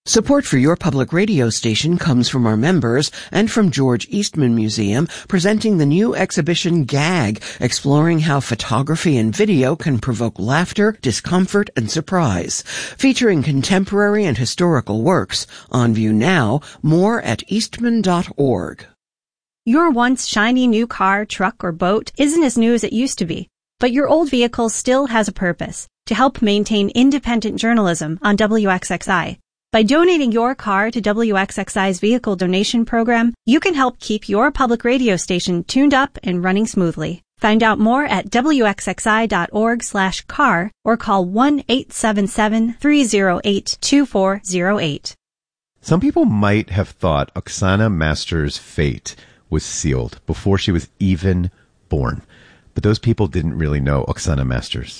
Support for your public radio station comes from our members and from George Eastman Museum, presenting the new exhibition Gag, exploring how photography and video can provoke laughter, discomfort, and surprise. Featuring contemporary and historical works. On view now, more at eastman.org. Your once shiny new car, truck, or boat isn't as new as it used to be, but your old vehicle still has a purpose: to help maintain independent journalism on WXXI. By donating your car to WXXI's vehicle donation program, you can help keep your public radio station tuned up and running smoothly. Find out more at wxxi.org/car or call 1-877-308-2408. Some people might have thought Oksana Masters' fate was sealed before she was even born. But those people didn't really know Oksana Masters.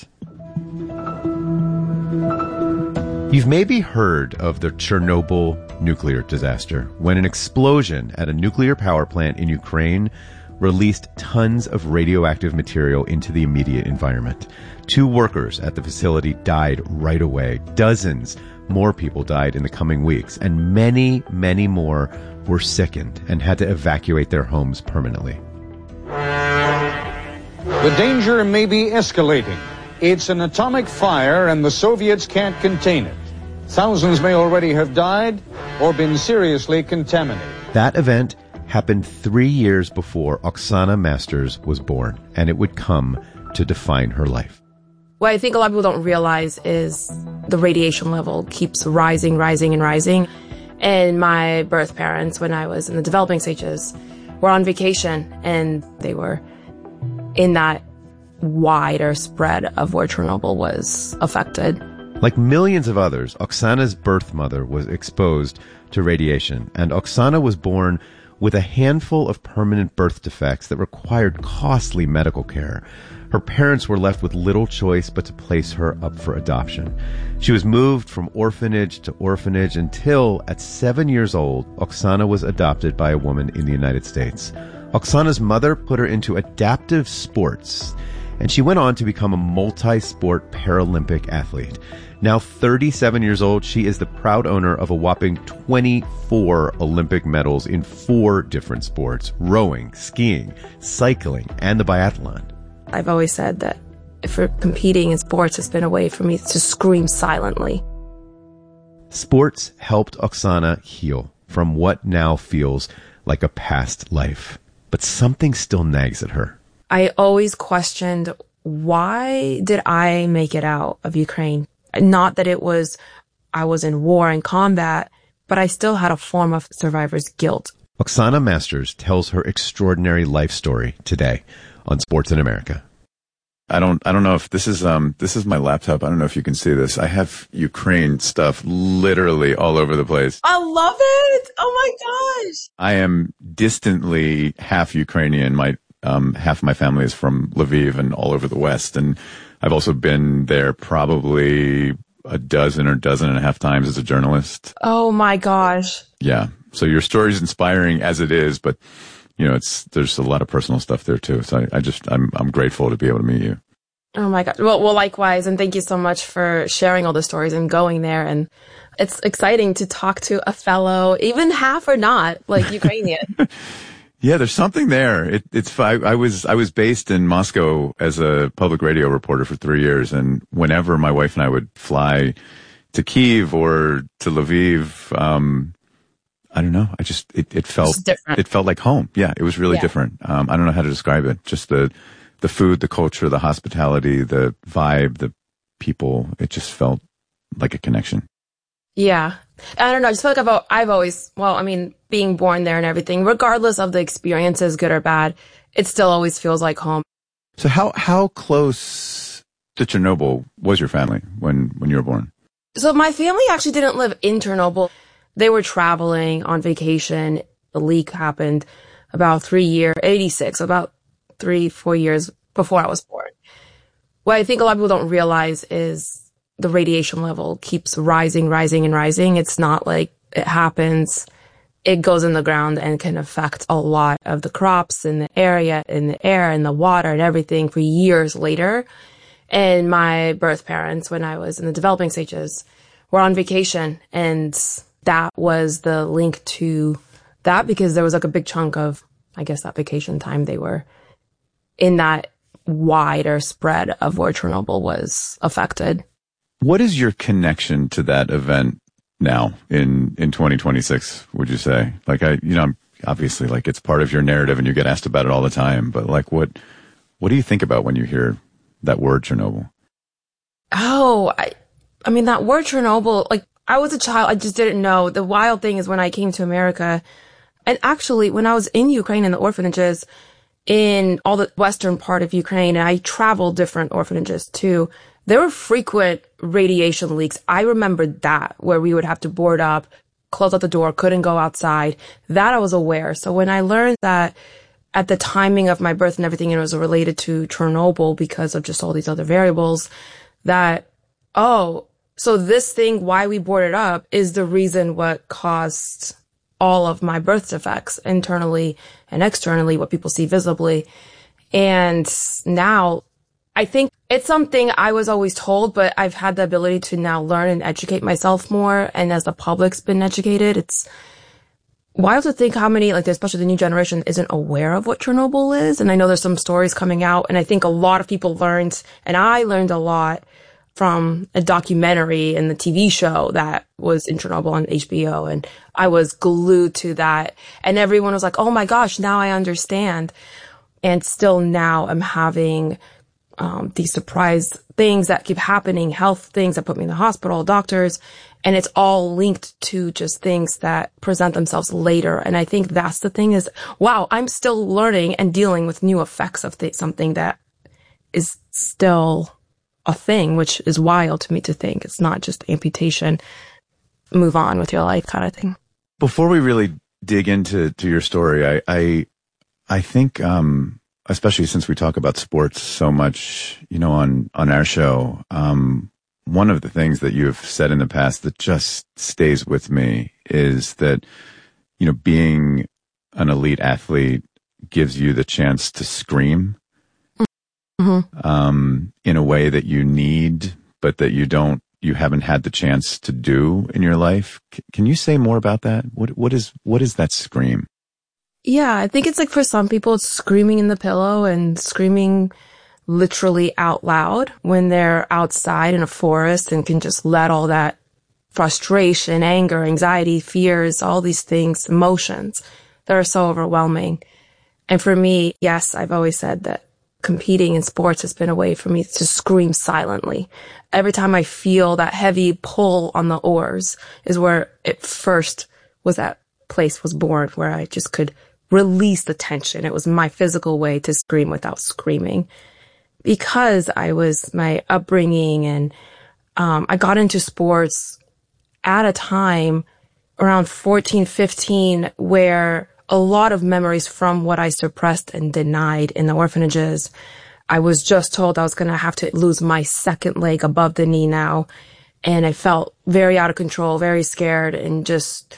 You've maybe heard of the Chernobyl nuclear disaster, when an explosion at a nuclear power plant in Ukraine released tons of radioactive material into the immediate environment. 2 workers at the facility died right away. Dozens more people died in the coming weeks, and many, many more were sickened and had to evacuate their homes permanently. The danger may be escalating. It's an atomic fire, and the Soviets can't contain it. Thousands may already have died or been seriously contaminated. That event happened 3 years before Oksana Masters was born, and it would come to define her life. What I think a lot of people don't realize is the radiation level keeps rising. And my birth parents, when I was in the developing stages, were on vacation, and they were in that wider spread of where Chernobyl was affected. Like millions of others, Oksana's birth mother was exposed to radiation, and Oksana was born with a handful of permanent birth defects that required costly medical care. Her parents were left with little choice but to place her up for adoption. She was moved from orphanage to orphanage until, at 7 years old, Oksana was adopted by a woman in the United States. Oksana's mother put her into adaptive sports, and she went on to become a multi-sport Paralympic athlete. Now 37 years old, she is the proud owner of a whopping 24 Olympic medals in 4 different sports: rowing, skiing, cycling, and the biathlon. I've always said that for competing in sports, it's been a way for me to scream silently. Sports helped Oksana heal from what now feels like a past life. But something still nags at her. I always questioned, why did I make it out of Ukraine? Not that I was in war and combat, but I still had a form of survivor's guilt. Oksana Masters tells her extraordinary life story today on Sports in America. I don't know if this is my laptop. I don't know if you can see this. I have Ukraine stuff literally all over the place. I love it. Oh my gosh. I am distantly half Ukrainian. Half of my family is from Lviv and all over the West. And I've also been there probably a dozen or dozen and a half times as a journalist. Oh my gosh. Yeah. So your story is inspiring as it is, but there's a lot of personal stuff there too. So I'm grateful to be able to meet you. Oh my God. Well, likewise. And thank you so much for sharing all the stories and going there. And it's exciting to talk to a fellow, even half or not, like Ukrainian. Yeah, there's something there. I was based in Moscow as a public radio reporter for 3 years. And whenever my wife and I would fly to Kyiv or to Lviv, I don't know. It felt different. It felt like home. Yeah, it was really different. I don't know how to describe it. Just the food, the culture, the hospitality, the vibe, the people. It just felt like a connection. Yeah. I don't know. I just feel like I've always, being born there and everything, regardless of the experiences, good or bad, it still always feels like home. So how close to Chernobyl was your family when you were born? So my family actually didn't live in Chernobyl. They were traveling on vacation. The leak happened about 86, about 3-4 years before I was born. What I think a lot of people don't realize is the radiation level keeps rising. It's not like it happens. It goes in the ground and can affect a lot of the crops in the area, in the air, in the water and everything for years later. And my birth parents, when I was in the developing stages, were on vacation, and that was the link to that, because there was like a big chunk of, I guess, that vacation time they were in that wider spread of where Chernobyl was affected. What is your connection to that event now in 2026, would you say? Like, I'm obviously, like, it's part of your narrative and you get asked about it all the time, but like, what do you think about when you hear that word Chernobyl? Oh, I mean, that word Chernobyl, like, I was a child, I just didn't know. The wild thing is when I came to America, and actually when I was in Ukraine in the orphanages, in all the western part of Ukraine, and I traveled different orphanages too, there were frequent radiation leaks. I remembered that, where we would have to board up, close out the door, couldn't go outside. That I was aware. So when I learned that at the timing of my birth and everything, it was related to Chernobyl because of just all these other variables, that, oh, so this thing, why we boarded up, is the reason what caused all of my birth defects internally and externally, what people see visibly. And now I think it's something I was always told, but I've had the ability to now learn and educate myself more. And as the public's been educated, it's wild to think how many, like, especially the new generation, isn't aware of what Chernobyl is. And I know there's some stories coming out, and I think a lot of people learned, and I learned a lot from a documentary and the TV show that was in Chernobyl on HBO. And I was glued to that. And everyone was like, oh my gosh, now I understand. And still now I'm having these surprise things that keep happening, health things that put me in the hospital, doctors, and it's all linked to just things that present themselves later. And I think that's the thing is, wow, I'm still learning and dealing with new effects of something that is still a thing, which is wild to me to think. It's not just amputation, move on with your life kind of thing. Before we really dig into your story, I think, especially since we talk about sports so much, on our show, one of the things that you've said in the past that just stays with me is that, being an elite athlete gives you the chance to scream. Mm-hmm. In a way that you need, but that you haven't had the chance to do in your life. Can you say more about that? What is that scream? Yeah, I think it's like for some people, it's screaming in the pillow and screaming literally out loud when they're outside in a forest and can just let all that frustration, anger, anxiety, fears, all these things, emotions that are so overwhelming. And for me, yes, I've always said that competing in sports has been a way for me to scream silently. Every time I feel that heavy pull on the oars is where it first was, that place was born, where I just could release the tension. It was my physical way to scream without screaming. Because my upbringing and I got into sports at a time around 14, 15, where a lot of memories from what I suppressed and denied in the orphanages. I was just told I was going to have to lose my second leg above the knee now. And I felt very out of control, very scared, and just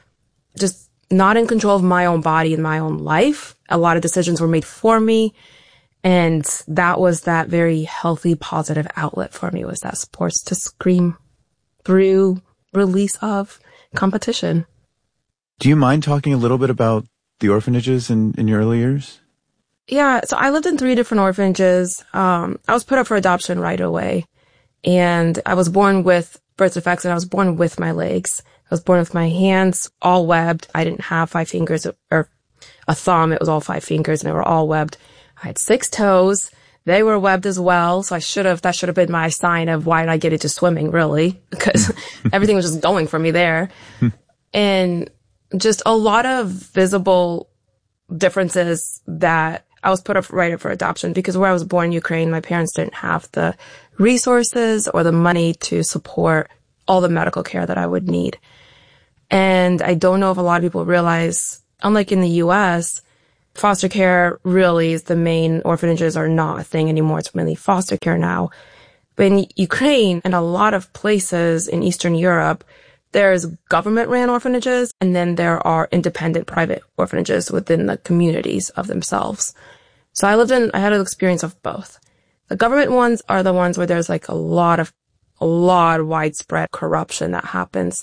not in control of my own body and my own life. A lot of decisions were made for me. And that was that very healthy, positive outlet for me, was that sports, to scream through release of competition. Do you mind talking a little bit about the orphanages in your early years? Yeah, so I lived in 3 different orphanages. I was put up for adoption right away. And I was born with birth defects, and I was born with my legs. I was born with my hands all webbed. I didn't have 5 fingers or a thumb. It was all 5 fingers, and they were all webbed. I had 6 toes. They were webbed as well. So that should have been my sign of why did I get into swimming, really? Because everything was just going for me there. And just a lot of visible differences that I was put up for adoption, because where I was born in Ukraine, my parents didn't have the resources or the money to support all the medical care that I would need. And I don't know if a lot of people realize, unlike in the US, foster care really is the main. Orphanages are not a thing anymore. It's mainly foster care now. But in Ukraine and a lot of places in Eastern Europe, there's government-ran orphanages, and then there are independent private orphanages within the communities of themselves. So I had an experience of both. The government ones are the ones where there's like a lot of widespread corruption that happens.